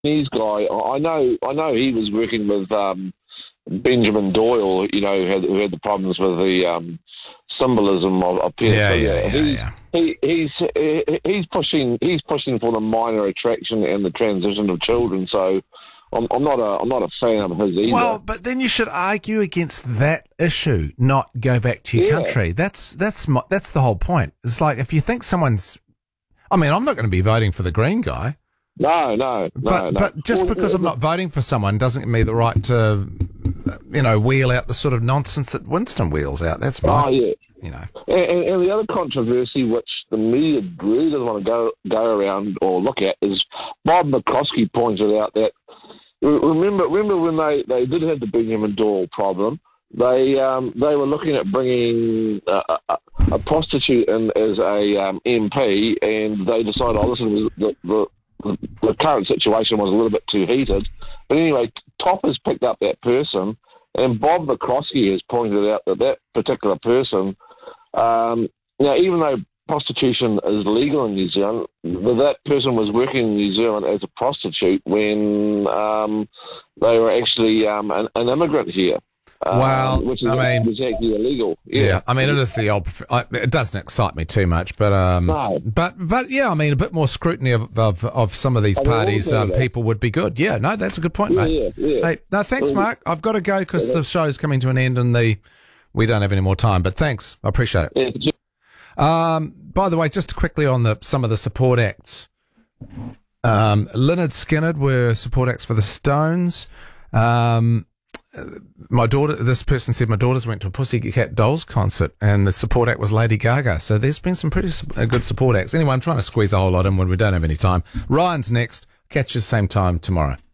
Chinese guy, I know he was working with Benjamin Doyle, who had the problems with the symbolism of pedophilia. He's pushing for the minor attraction and the transition of children. So I'm not a fan of his either. Well, but then you should argue against that issue, not go back to your country. That's the whole point. It's like if you think someone's, I mean, I'm not going to be voting for the Green guy. No. But just because I'm not voting for someone doesn't give me the right to, wheel out the sort of nonsense that Winston wheels out. That's my, And the other controversy, which the media really doesn't want to go around or look at, is Bob McCoskey pointed out that remember when they did have the Benjamin Doyle problem. They were looking at bringing a prostitute in as a MP, and they decided, the current situation was a little bit too heated. But anyway, Top has picked up that person, and Bob McCoskey has pointed out that particular person, even though prostitution is legal in New Zealand, that person was working in New Zealand as a prostitute when they were actually an immigrant here. Which is exactly illegal. Yeah, I mean, it is the old. It doesn't excite me too much, but no. but yeah, I mean, a bit more scrutiny of some of these parties, people would be good. Yeah, no, that's a good point, mate. Yeah. Hey, no, thanks, Mark. I've got to go because the show's coming to an end and we don't have any more time. But thanks, I appreciate it. Yeah. By the way, just quickly on some of the support acts. Lynyrd Skynyrd were support acts for the Stones. This person said my daughters went to a Pussycat Dolls concert and the support act was Lady Gaga. So there's been some pretty good support acts. Anyway, I'm trying to squeeze a whole lot in when we don't have any time. Ryan's next. Catch you same time tomorrow.